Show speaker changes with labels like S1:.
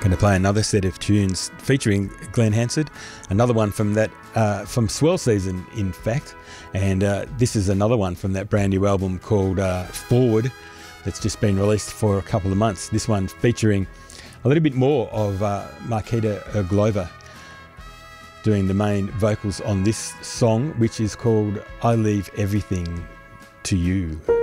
S1: Going to play another set of tunes featuring Glenn Hansard, another one from that from Swell Season, in fact, and this is another one from that brand new album called Forward that's just been released for a couple of months. This one featuring a little bit more of Marketa Erglova doing the main vocals on this song, which is called I Leave Everything to You.